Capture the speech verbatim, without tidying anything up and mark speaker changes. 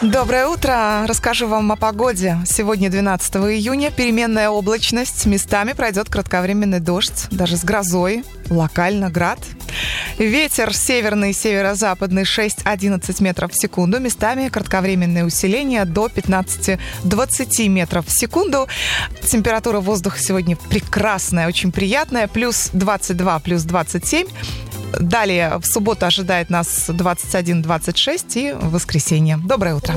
Speaker 1: Доброе утро. Расскажу вам о погоде. Сегодня, двенадцатого июня, переменная облачность. Местами пройдет кратковременный дождь, даже с грозой, локально град. Ветер северный, северо-западный шесть-одиннадцать метров в секунду. Местами кратковременное усиление до пятнадцать-двадцать метров в секунду. Температура воздуха сегодня прекрасная, очень приятная. Плюс двадцать два, плюс двадцать семь. Далее в субботу ожидает нас двадцать один - двадцать шесть и в воскресенье. Доброе утро.